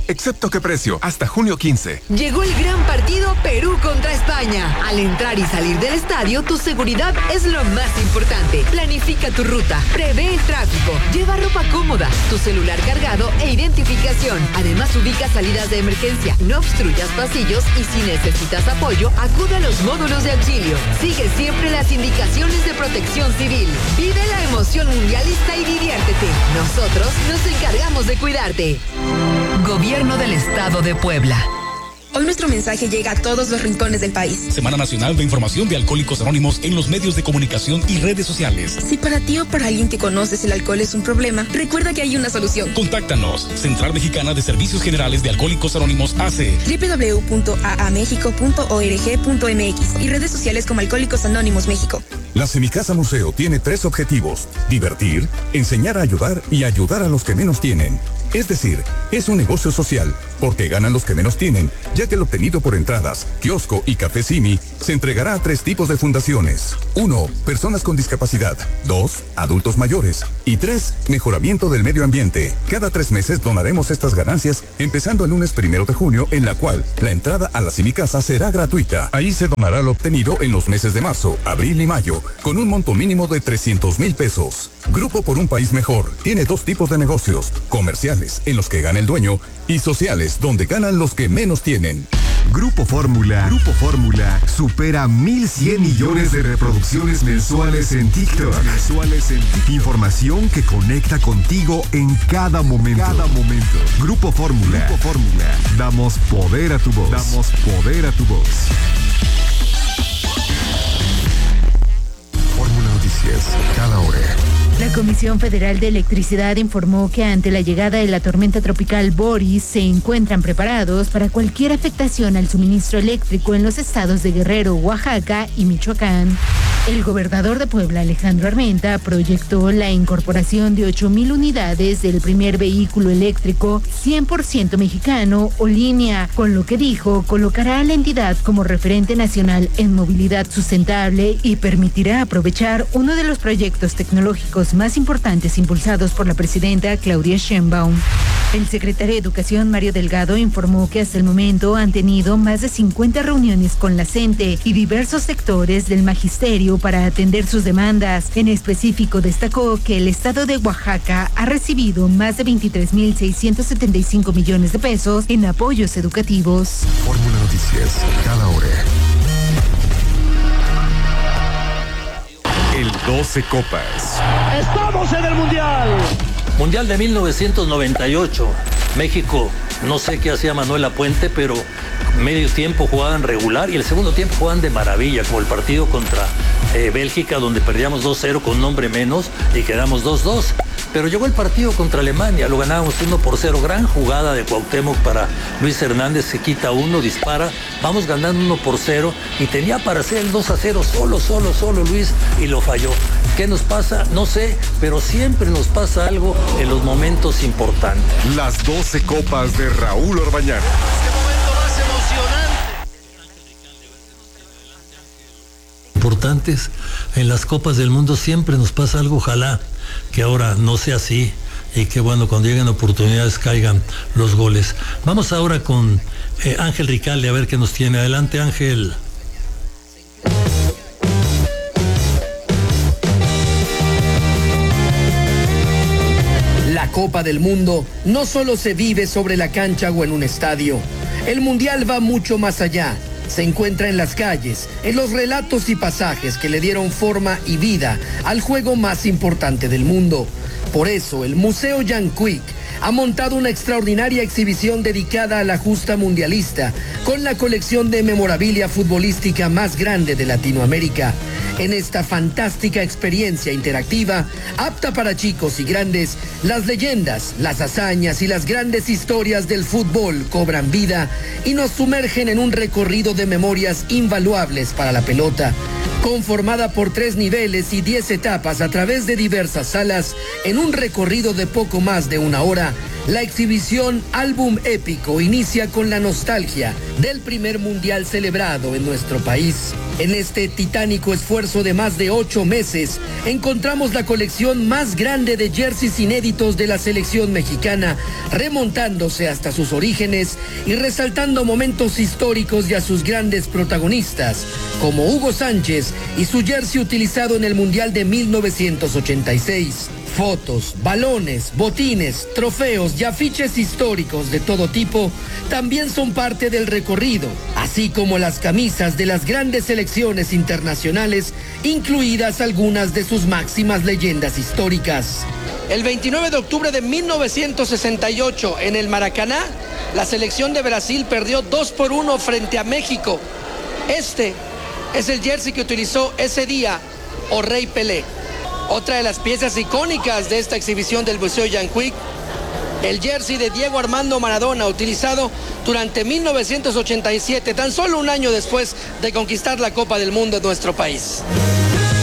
excepto qué precio, hasta junio 15. Llegó el gran partido Perú contra España. Al entrar y salir del estadio, tu seguridad es lo más importante. Planifica tu ruta, prevé el tráfico, lleva ropa cómoda, tu celular cargado e identificación. Además, ubica salidas de emergencia, no obstruyas pasillos y si necesitas apoyo, acude a los módulos de auxilio. Sigue siempre las indicaciones de protección civil. Vive la emoción mundialista y diviértete. Nosotros nos encargamos de cuidarte. Gobierno del Estado de Puebla. Hoy nuestro mensaje llega a todos los rincones del país. Semana Nacional de Información de Alcohólicos Anónimos en los medios de comunicación y redes sociales. Si para ti o para alguien que conoces el alcohol es un problema, recuerda que hay una solución. Contáctanos. Central Mexicana de Servicios Generales de Alcohólicos Anónimos AC. www.aamexico.org.mx y redes sociales como Alcohólicos Anónimos México. La Semicasa Museo tiene 3 objetivos: divertir, enseñar a ayudar y ayudar a los que menos tienen. Es decir, es un negocio social, porque ganan los que menos tienen, ya que el obtenido por entradas, kiosco y café Simi se entregará a 3 tipos de fundaciones. 1. Personas con discapacidad. 2. Adultos mayores. Y 3. Mejoramiento del medio ambiente. Cada 3 meses donaremos estas ganancias, empezando el lunes 1 de junio, en la cual la entrada a la Semicasa será gratuita. Ahí se donará lo obtenido en los meses de marzo, abril y mayo, con un monto mínimo de 300,000 pesos. Grupo por un País Mejor tiene 2 tipos de negocios: comerciales, en los que gana el dueño, y sociales, donde ganan los que menos tienen. Grupo Fórmula supera 1,100 millones de reproducciones mensuales en TikTok. Información que conecta contigo en cada momento. Grupo Fórmula. Damos poder a tu voz. Fórmula Noticias, cada hora. La Comisión Federal de Electricidad informó que ante la llegada de la tormenta tropical Boris se encuentran preparados para cualquier afectación al suministro eléctrico en los estados de Guerrero, Oaxaca y Michoacán. El gobernador de Puebla, Alejandro Armenta, proyectó la incorporación de 8,000 unidades del primer vehículo eléctrico 100% mexicano o línea, con lo que dijo colocará a la entidad como referente nacional en movilidad sustentable y permitirá aprovechar uno de los proyectos tecnológicos más importantes impulsados por la presidenta Claudia Sheinbaum. El secretario de Educación, Mario Delgado, informó que hasta el momento han tenido más de 50 reuniones con la CENTE y diversos sectores del magisterio para atender sus demandas. En específico, destacó que el estado de Oaxaca ha recibido más de 23,675 millones de pesos en apoyos educativos. Fórmula Noticias, cada hora. El 12 Copas. ¡Estamos en el Mundial! Mundial de 1998. México, no sé qué hacía Manuel Lapuente, pero medio tiempo jugaban regular y el segundo tiempo jugaban de maravilla, como el partido contra Bélgica, donde perdíamos 2-0 con un hombre menos y quedamos 2-2. Pero llegó el partido contra Alemania, lo ganábamos 1-0, gran jugada de Cuauhtémoc para Luis Hernández, se quita uno, dispara, vamos ganando 1-0 y tenía para hacer el 2-0 solo Luis y lo falló. ¿Qué nos pasa? No sé, pero siempre nos pasa algo en los momentos importantes. Las 12 copas de Raúl Orbañanos. ¡Qué momento más emocionante! Importantes, en las copas del mundo siempre nos pasa algo, ojalá que ahora no sea así y que bueno, cuando lleguen oportunidades caigan los goles. Vamos ahora con Ángel Ricalde a ver qué nos tiene. Adelante, Ángel. La Copa del Mundo no solo se vive sobre la cancha o en un estadio. El Mundial va mucho más allá. Se encuentra en las calles, en los relatos y pasajes que le dieron forma y vida al juego más importante del mundo. Por eso, el Museo Jan Kuik ha montado una extraordinaria exhibición dedicada a la justa mundialista, con la colección de memorabilia futbolística más grande de Latinoamérica. En esta fantástica experiencia interactiva, apta para chicos y grandes, las leyendas, las hazañas y las grandes historias del fútbol cobran vida y nos sumergen en un recorrido de memorias invaluables para la pelota. Conformada por 3 niveles y 10 etapas a través de diversas salas, en un recorrido de poco más de 1 hora, La exhibición Álbum Épico inicia con la nostalgia del primer mundial celebrado en nuestro país. En este titánico esfuerzo de más de 8 meses, encontramos la colección más grande de jerseys inéditos de la selección mexicana, remontándose hasta sus orígenes y resaltando momentos históricos y a sus grandes protagonistas, como Hugo Sánchez y su jersey utilizado en el Mundial de 1986. Fotos, balones, botines, trofeos y afiches históricos de todo tipo también son parte del recorrido, así como las camisas de las grandes selecciones internacionales, incluidas algunas de sus máximas leyendas históricas. El 29 de octubre de 1968, en el Maracaná, la selección de Brasil perdió 2-1 frente a México. Este es el jersey que utilizó ese día o Rey Pelé. Otra de las piezas icónicas de esta exhibición del Museo Jan Quick, el jersey de Diego Armando Maradona, utilizado durante 1987, tan solo un año después de conquistar la Copa del Mundo en nuestro país.